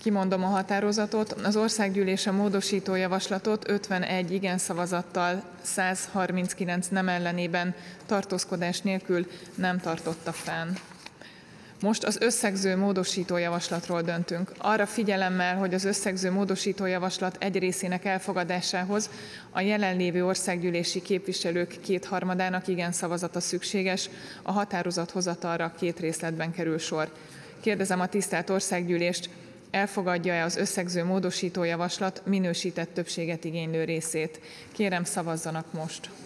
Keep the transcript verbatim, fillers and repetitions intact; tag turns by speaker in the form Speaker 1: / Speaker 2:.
Speaker 1: Kimondom a határozatot. Az országgyűlés a módosító javaslatot ötvenegy igen szavazattal, száz harminckilenc nem ellenében, tartózkodás nélkül nem tartotta fenn. Most az összegző módosító javaslatról döntünk. Arra figyelemmel, hogy az összegző módosító javaslat egy részének elfogadásához a jelenlévő országgyűlési képviselők kétharmadának igen szavazata szükséges, a határozat hozatalra két részletben kerül sor. Kérdezem a tisztelt országgyűlést, elfogadja-e az összegző módosító javaslat minősített többséget igénylő részét? Kérem, szavazzanak most!